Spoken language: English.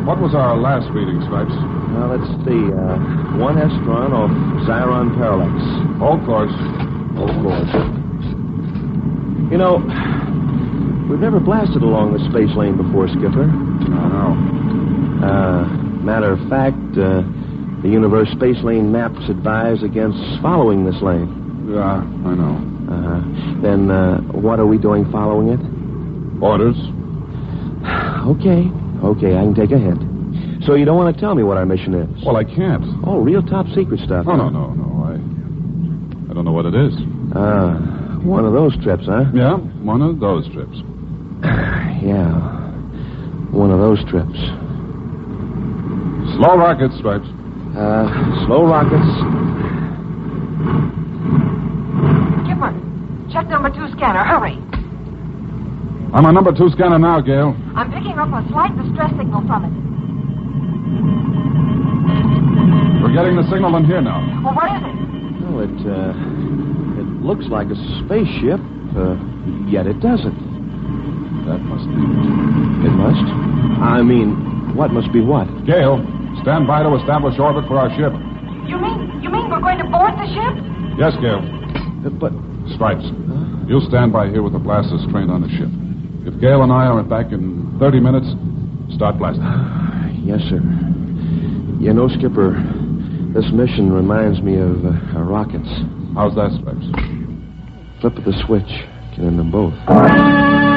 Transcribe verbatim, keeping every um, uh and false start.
What was our last reading, Stripes? Now, let's see. Uh, one Estron off Xiron Parallax. Hold course. Hold course. You know, we've never blasted along the space lane before, Skipper. I know. Uh, matter of fact, uh, the universe space lane maps advise against following this lane. Yeah, I know. Uh-huh. Then, uh, what are we doing following it? Orders? Okay. Okay, I can take a hint. So you don't want to tell me what our mission is? Well, I can't. Oh, real top secret stuff. No, no, no, no. I I don't know what it is. Ah, one of those trips, huh? Yeah, one of those trips. Yeah, one of those trips. Slow rockets, Stripes. Uh, slow rockets. Skipper, check number two scanner. Hurry. I'm on number two scanner now, Gail. I'm picking up a slight distress signal from it. We're getting the signal in here now. Well, what is it? Well, it, uh, it looks like a spaceship, uh, yet it doesn't. That must be it. It must? I mean, what must be what? Gail, stand by to establish orbit for our ship. You mean, you mean we're going to board the ship? Yes, Gail. Uh, but... Stripes, huh? You'll stand by here with the blasters trained on the ship. If Gail and I are back in thirty minutes, start blasting. Yes, sir. You know, Skipper, this mission reminds me of uh, rockets. How's that, Stripes? Flip of the switch. Get in them both.